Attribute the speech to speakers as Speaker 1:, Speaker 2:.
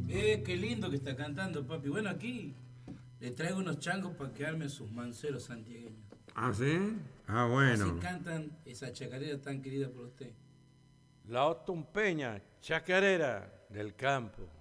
Speaker 1: Qué lindo que está cantando, papi. Bueno, aquí le traigo unos changos para que arme sus manceros santiagueños.
Speaker 2: ¿Ah, sí? Ah,
Speaker 1: Así
Speaker 2: bueno.
Speaker 1: cantan esa chacarera tan querida por usted.
Speaker 3: La otumpeña, chacarera del campo.